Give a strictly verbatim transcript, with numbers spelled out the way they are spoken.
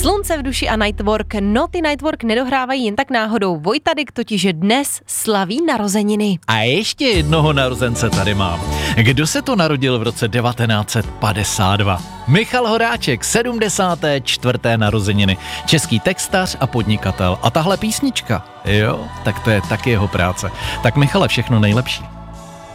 Slunce v duši a Nightwork. No, ty Nightwork nedohrávají jen tak náhodou. Vojta Dyk totiž dnes slaví narozeniny. A ještě jednoho narozence tady mám. Kdo se to narodil v roce devatenáct set padesát dva? Michal Horáček, sedmdesáté čtvrté narozeniny. Český textař a podnikatel. A tahle písnička, jo, tak to je taky jeho práce. Tak Michale, všechno nejlepší.